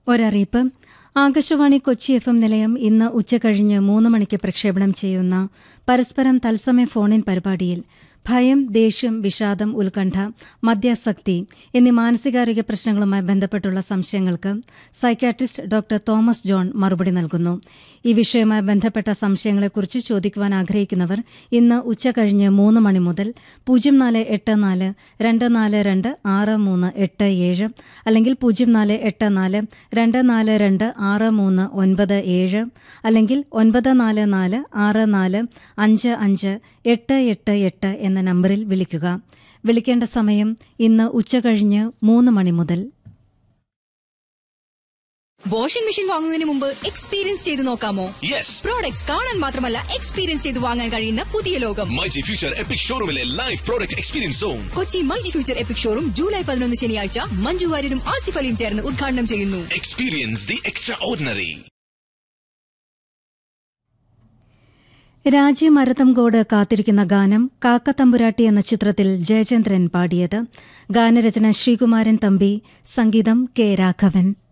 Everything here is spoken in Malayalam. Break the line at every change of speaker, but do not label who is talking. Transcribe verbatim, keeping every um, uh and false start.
ഒരറിയിപ്പ്. ആകാശവാണി കൊച്ചി എഫ് എം നിലയം ഇന്ന് ഉച്ചകഴിഞ്ഞ് മൂന്ന് മണിക്ക് പ്രക്ഷേപണം ചെയ്യുന്ന പരസ്പരം തത്സമയ ഫോണിൻ പരിപാടിയിൽ ഭയം, ദേഷ്യം, വിഷാദം, ഉത്കണ്ഠ, മദ്യാസക്തി എന്നീ മാനസികാരോഗ്യ പ്രശ്നങ്ങളുമായി ബന്ധപ്പെട്ടുള്ള സംശയങ്ങൾക്ക് സൈക്യാട്രിസ്റ്റ് ഡോക്ടർ തോമസ് ജോൺ മറുപടി നൽകുന്നു. ഈ വിഷയവുമായി ബന്ധപ്പെട്ട സംശയങ്ങളെക്കുറിച്ച് ചോദിക്കുവാൻ ആഗ്രഹിക്കുന്നവർ ഇന്ന് ഉച്ചകഴിഞ്ഞ് മൂന്ന് മണി മുതൽ പൂജ്യം നാല് എട്ട് നാല് രണ്ട് നാല് രണ്ട് ആറ് മൂന്ന് എട്ട് ഏഴ് അല്ലെങ്കിൽ പൂജ്യം നാല് എട്ട് നാല് രണ്ട് നാല് രണ്ട് ആറ് മൂന്ന് ഒൻപത് ഏഴ് അല്ലെങ്കിൽ ഒൻപത് നാല് നാല് ആറ് നാല് അഞ്ച് അഞ്ച് എട്ട് എട്ട് എട്ട് എന്ന നമ്പറിൽ വിളിക്കുക. വിളിക്കേണ്ട സമയം ഇന്ന് ഉച്ചകഴിഞ്ഞ് മൂന്ന് മണി മുതൽ.
വാഷിംഗ് മെഷീൻ വാങ്ങുന്നതിന് മുമ്പ് എക്സ്പീരിയൻസ് ചെയ്ത് നോക്കാമോ?
യെസ്.
പ്രോഡക്ട്സ് കാണാൻ മാത്രമല്ല എക്സ്പീരിയൻസ് ചെയ്ത് വാങ്ങാൻ കഴിയുന്ന പുതിയ ലോകം
myG future EPIC ഷോറൂമിലെ live product experience zone.
Kochi myG future EPIC showroom July പതിനൊന്ന് ശനിയാഴ്ച മഞ്ജു വാര്യരും ആസിഫ് അലിയും ചേർന്ന് ഉദ്ഘാടനം ചെയ്യുന്നു.
Experience the extra ordinary.
രാജ്യമരതംകോട് കാത്തിരിക്കുന്ന ഗാനം കാക്കത്തമ്പുരാട്ടി എന്ന ചിത്രത്തിൽ ജയചന്ദ്രൻ പാടിയത്. ഗാനരചന ശ്രീകുമാരൻ തമ്പി, സംഗീതം കെ രാഘവൻ.